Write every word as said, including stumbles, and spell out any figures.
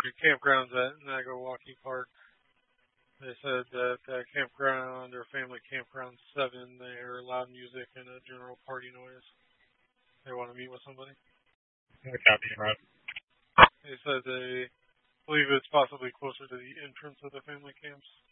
campgrounds at Nagawaki Park. They said that that campground or family campground seven, they hear loud music and a general party noise. They want to meet with somebody. Copy, right. They said they believe it's possibly closer to the entrance of the family camps.